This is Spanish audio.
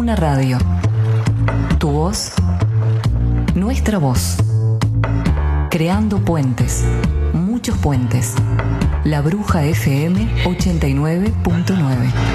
Una radio. Tu voz, nuestra voz. Creando puentes, muchos puentes. La Bruja FM 89.9.